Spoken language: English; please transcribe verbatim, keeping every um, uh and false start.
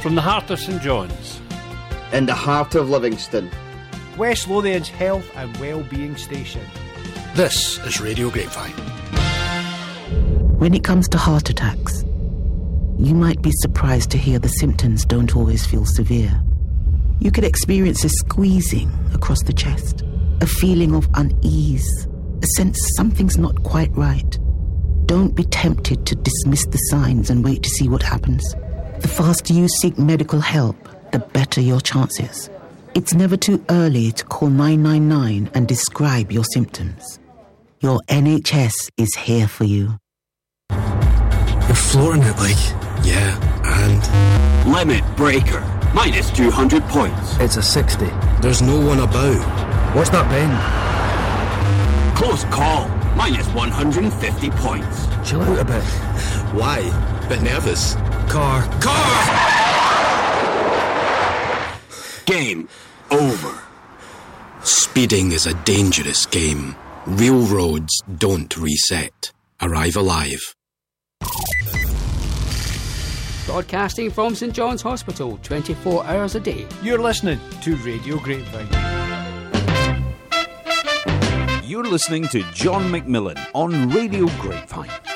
From the heart of St John's, in the heart of Livingston, West Lothian's health and well-being station. This is Radio Grapevine. When it comes to heart attacks, you might be surprised to hear the symptoms don't always feel severe. You could experience a squeezing across the chest, a feeling of unease, a sense something's not quite right. Don't be tempted to dismiss the signs and wait to see what happens. The faster you seek medical help, the better your chances. It's never too early to call nine nine nine and describe your symptoms. Your N H S is here for you. You're floating it like, yeah, and... Limit breaker. Minus two hundred points. It's a sixty. There's no one about. What's that bend? Close call. Minus one hundred fifty points. Chill out a bit. Why? Bit nervous. Car. Car! Game over. Speeding is a dangerous game. Real roads don't reset. Arrive alive. Broadcasting from St John's Hospital, twenty-four hours a day. You're listening to Radio Grapevine. You're listening to John McMillan on Radio Grapevine.